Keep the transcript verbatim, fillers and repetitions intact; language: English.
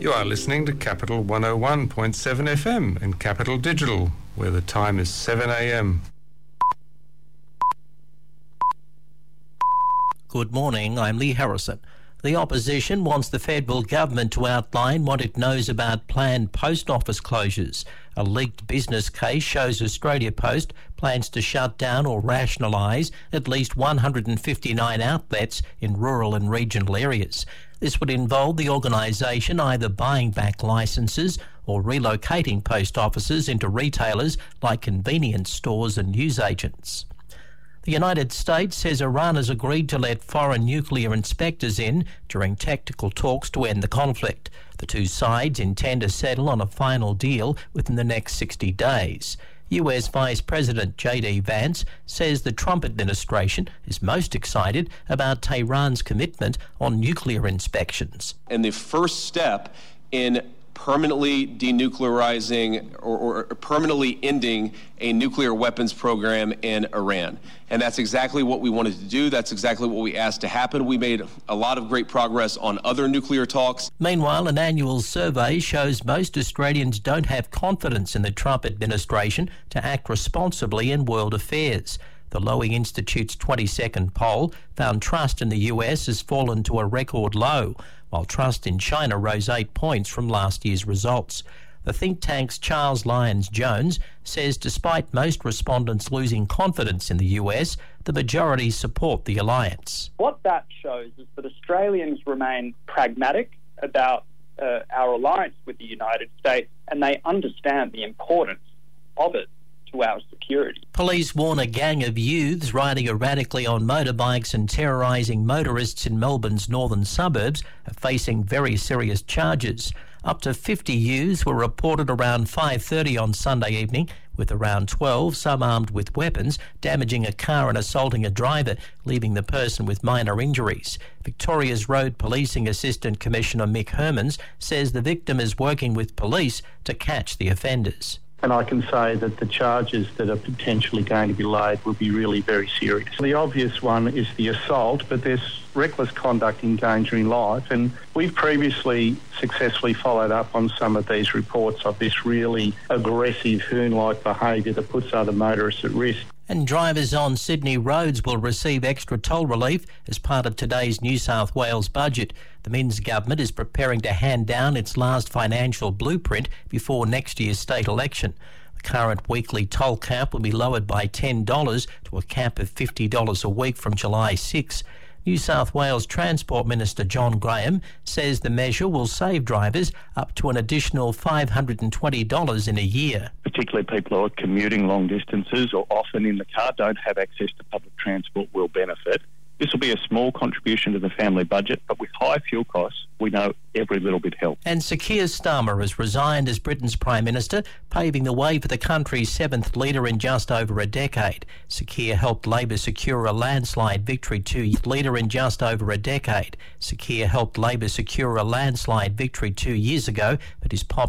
You are listening to Capital one oh one point seven F M and Capital Digital, where the time is seven a m. Good morning, I'm Lee Harrison. The opposition wants the federal government to outline what it knows about planned post office closures. A leaked business case shows Australia Post plans to shut down or rationalise at least one hundred fifty-nine outlets in rural and regional areas. This would involve the organisation either buying back licences or relocating post offices into retailers like convenience stores and newsagents. The United States says Iran has agreed to let foreign nuclear inspectors in during technical talks to end the conflict. The two sides intend to settle on a final deal within the next sixty days. U S Vice President J D Vance says the Trump administration is most excited about Tehran's commitment on nuclear inspections. And the first step in permanently denuclearizing or, or permanently ending a nuclear weapons program in Iran. And that's exactly what we wanted to do. That's exactly what we asked to happen. We made a lot of great progress on other nuclear talks. Meanwhile, an annual survey shows most Australians don't have confidence in the Trump administration to act responsibly in world affairs. The Lowy Institute's twenty-second poll found trust in the U S has fallen to a record low, while trust in China rose eight points from last year's results. The think tank's Charles Lyons-Jones says despite most respondents losing confidence in the U S, the majority support the alliance. What that shows is that Australians remain pragmatic about uh, our alliance with the United States, and they understand the importance of it to our security. Police warn a gang of youths riding erratically on motorbikes and terrorising motorists in Melbourne's northern suburbs are facing very serious charges. Up to fifty youths were reported around five thirty on Sunday evening, with around twelve, some armed with weapons, damaging a car and assaulting a driver, leaving the person with minor injuries. Victoria's Road Policing Assistant Commissioner Mick Hermans says the victim is working with police to catch the offenders. And I can say that the charges that are potentially going to be laid will be really very serious. The obvious one is the assault, but there's reckless conduct endangering life. And we've previously successfully followed up on some of these reports of this really aggressive, hoon-like behaviour that puts other motorists at risk. And drivers on Sydney roads will receive extra toll relief as part of today's New South Wales budget. The Minns government is preparing to hand down its last financial blueprint before next year's state election. The current weekly toll cap will be lowered by ten dollars to a cap of fifty dollars a week from July sixth. New South Wales Transport Minister John Graham says the measure will save drivers up to an additional five hundred twenty dollars in a year. Particularly people who are commuting long distances or often in the car, don't have access to public transport, will benefit. This will be a small contribution to the family budget, but with high fuel costs, we know every little bit helps. And Sir Keir Starmer has resigned as Britain's Prime Minister, paving the way for the country's seventh leader in just over a decade. Sir Keir helped Labor secure a landslide victory two leader in just over a decade. Sir Keir helped Labor secure a landslide victory two years ago, but his popularity